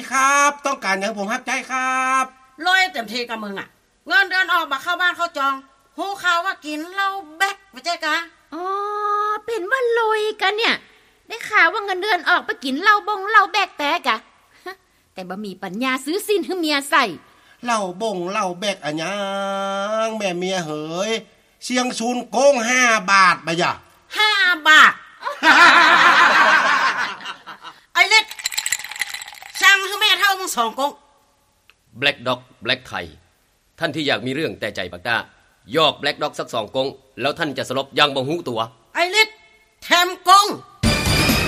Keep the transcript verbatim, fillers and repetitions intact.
ครับต้องการอย่างผมรับใจครับลอยเต็มทีกับมึงอ่ะเงินเดือนออกมาเข้าบ้านเข้าจองหูข่าวว่ากินเหล้าแบกไม่ใช่กะอ๋อเป็นว่าลอยกันเนี่ยได้ข่าวว่าเงินเดือนออกไปกินเหล้าบงเหล้าแบกแต่กะแต่บ่มีปัญญาซื้อสิ้นให้เมียใส่เหล้าบงเหล้าแบกอะหยังแม่เมียเหยเสียงชูนโกงห้าบาทบ่ย่ะห้าบาท ไอ้เล็กสั่งให้แม่เท่ามึงสองกง Black Dog Black ไข่ท่านที่อยากมีเรื่องแต่ใจปากตายอก Black Dog สักสองกงแล้วท่านจะสลบยังบ่ฮู้ตัวไอ้เล็กแถมกง